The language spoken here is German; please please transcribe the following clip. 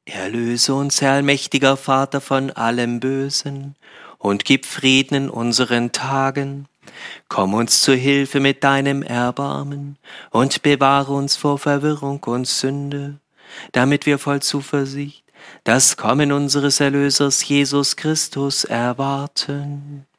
Erlöse uns, Herr allmächtiger Vater, von allem Bösen und gib Frieden in unseren Tagen. Komm uns zu Hilfe mit deinem Erbarmen und bewahre uns vor Verwirrung und Sünde, damit wir voll Zuversicht das Kommen unseres Erlösers Jesus Christus erwarten.